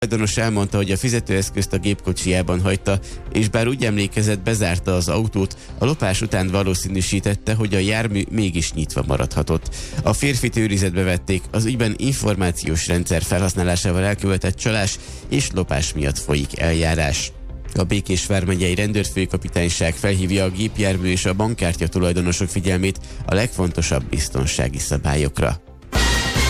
tulajdonos elmondta, hogy a fizetőeszközt a gépkocsijában hagyta, és bár úgy emlékezett, bezárta az autót, a lopás után valószínűsítette, hogy a jármű mégis nyitva maradhatott. A férfit őrizetbe vették, az ügyben információs rendszer felhasználásával elkövetett csalás és lopás miatt folyik eljárás. A Békés vármegyei rendőrfőkapitányság felhívja a gépjármű és a bankkártya tulajdonosok figyelmét a legfontosabb biztonsági szabályokra.